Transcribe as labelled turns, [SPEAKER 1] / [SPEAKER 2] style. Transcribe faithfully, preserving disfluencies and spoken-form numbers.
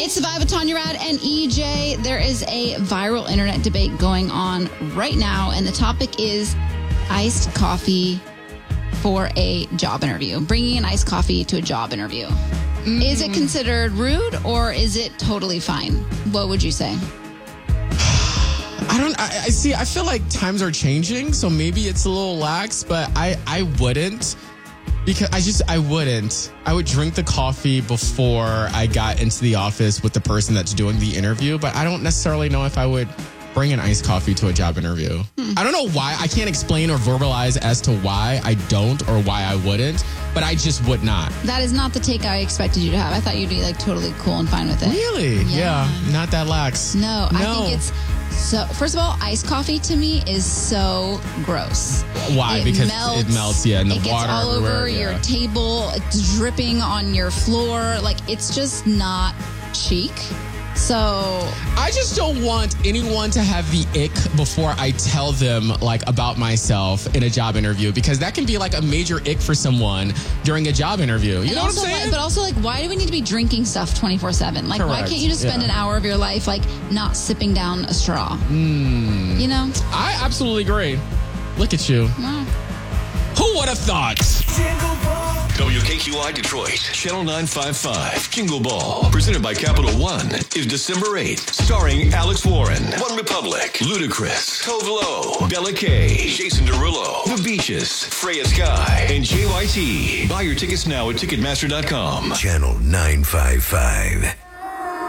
[SPEAKER 1] It's The Vibe with Tanya Rad and E J. There is a viral internet debate going on right now, and the topic is iced coffee for a job interview. Bringing an iced coffee to a job interview. Mm. Is it considered rude or is it totally fine? What would you say?
[SPEAKER 2] I don't, I, I see, I feel like times are changing, so maybe it's a little lax, but I, I wouldn't. Because I just, I wouldn't. I would drink the coffee before I got into the office with the person that's doing the interview, but I don't necessarily know if I would bring an iced coffee to a job interview. Hmm. I don't know why. I can't explain or verbalize as to why I don't or why I wouldn't, but I just would not.
[SPEAKER 1] That is not the take I expected you to have. I thought you'd be like totally cool and fine with it.
[SPEAKER 2] Really? Yeah. yeah not that lax.
[SPEAKER 1] No,
[SPEAKER 2] no,
[SPEAKER 1] I think it's... So, first of all, iced coffee to me is so gross.
[SPEAKER 2] Why?
[SPEAKER 1] It
[SPEAKER 2] because
[SPEAKER 1] melts,
[SPEAKER 2] it melts, yeah, and the
[SPEAKER 1] it gets
[SPEAKER 2] water
[SPEAKER 1] all over
[SPEAKER 2] yeah.
[SPEAKER 1] your table. It's dripping on your floor. Like, it's just not chic. So
[SPEAKER 2] I just don't want anyone to have the ick before I tell them like about myself in a job interview, because that can be like a major ick for someone during a job interview. You know what I'm saying?
[SPEAKER 1] Like, but also, like, why do we need to be drinking stuff twenty-four seven? Like, Correct. Why can't you just spend yeah. an hour of your life like not sipping down a straw?
[SPEAKER 2] Mm.
[SPEAKER 1] You know?
[SPEAKER 2] I absolutely agree. Look at you.
[SPEAKER 1] Wow.
[SPEAKER 2] Who would have thought?
[SPEAKER 3] W K Q I Detroit, Channel nine fifty-five, Jingle Ball, presented by Capital One, is December eighth, starring Alex Warren, One Republic, Ludacris, Tove Lo, Bella K, Jason Derulo, The Beaches, Freya Sky, and J Y T. Buy your tickets now at Ticketmaster dot com.
[SPEAKER 4] Channel nine fifty-five.